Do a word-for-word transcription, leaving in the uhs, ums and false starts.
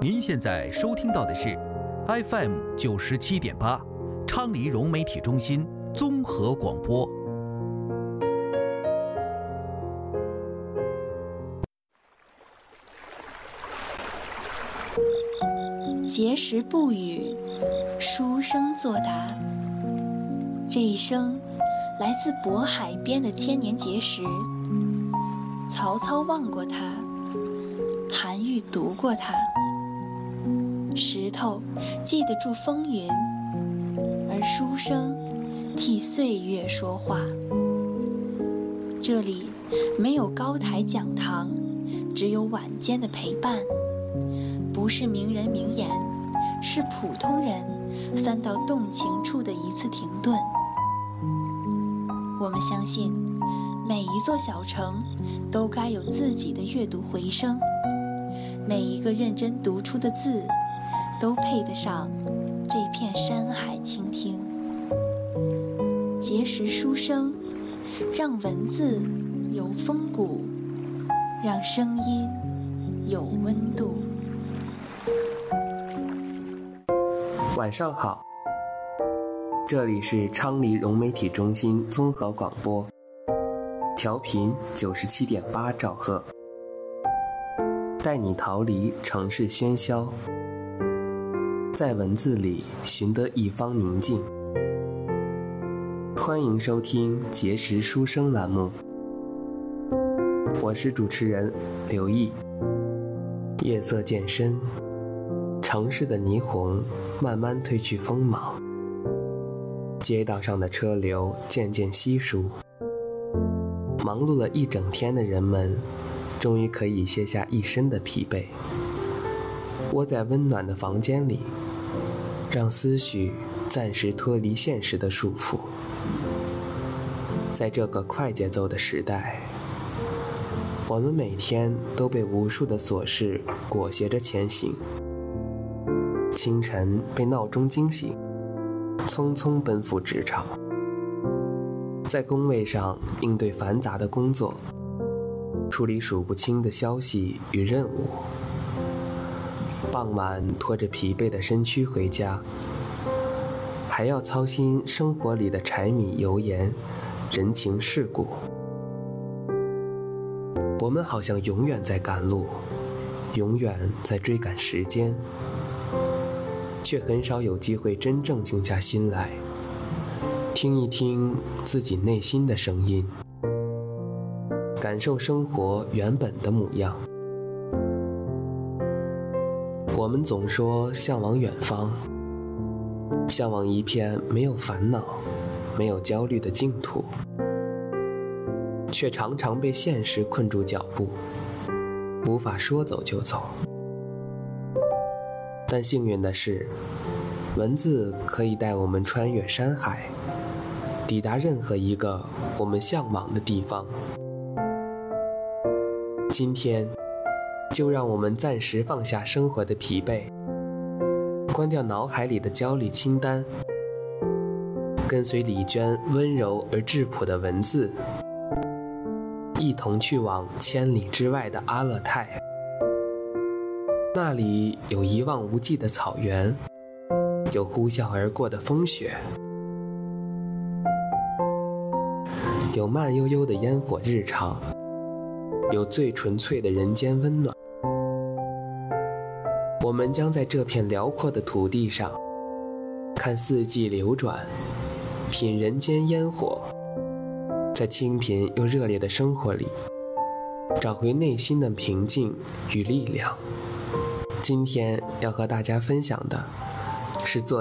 您现在收听到的是 F M 九十七点八，昌黎融媒体中心综合广播。 碣石不语，书生作答。这一声来自渤海边的千年碣石。曹操望过它，韩愈读过它。石头记得住风云，而书生替岁月说话。这里没有高台讲堂，只有晚间的陪伴。不是名人名言，是普通人翻到动情处的一次停顿。我们相信，每一座小城都该有自己的阅读回声，每一个认真读出的字都配得上这片山海倾听。碣石书声，让文字有风骨，让声音有温度。 晚上好，这里是昌黎融媒体中心综合广播，调频九十七点八兆赫，带你逃离城市喧嚣，在文字里寻得一方宁静。欢迎收听碣石书声栏目，我是主持人刘毅。夜色渐深，城市的霓虹慢慢褪去锋芒，街道上的车流渐渐稀疏，忙碌了一整天的人们终于可以卸下一身的疲惫，窝在温暖的房间里，让思绪暂时脱离现实的束缚。在这个快节奏的时代，我们每天都被无数的琐事裹挟着前行。清晨被闹钟惊醒，匆匆奔赴职场，在工位上应对繁杂的工作，处理数不清的消息与任务。傍晚拖着疲惫的身躯回家，还要操心生活里的柴米油盐、人情世故。我们好像永远在赶路，永远在追赶时间，却很少有机会真正静下心来，听一听自己内心的声音，感受生活原本的模样。我们总说向往远方，向往一片没有烦恼、没有焦虑的净土，却常常被现实困住脚步，无法说走就走。但幸运的是，文字可以带我们穿越山海，抵达任何一个我们向往的地方。今天，就让我们暂时放下生活的疲惫，关掉脑海里的焦虑清单，跟随李娟温柔而质朴的文字，一同去往千里之外的阿勒泰。那里有一望无际的草原，有呼啸而过的风雪，有慢悠悠的烟火日常，有最纯粹的人间温暖。我们将在这片辽阔的土地上，看四季流转，品人间烟火，在清贫又热烈的生活里，找回内心的平静与力量。今天要和大家分享的是作